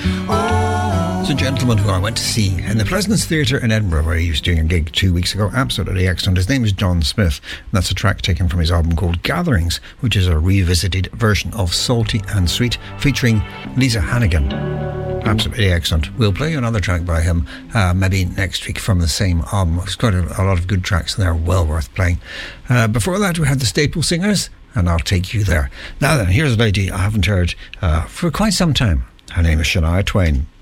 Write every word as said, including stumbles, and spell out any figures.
It's a gentleman who I went to see in the Pleasance Theatre in Edinburgh, where he was doing a gig two weeks ago. Absolutely excellent. His name is John Smith, and that's a track taken from his album called Gatherings, which is a revisited version of Salty and Sweet, featuring Lisa Hannigan. Absolutely excellent. We'll play another track by him uh, maybe next week from the same album. It's got a, a lot of good tracks and they're well worth playing. Uh, before that, we had the Staple Singers, and I'll Take You There. Now then, here's a lady I haven't heard uh, for quite some time. Her name is Shania Twain.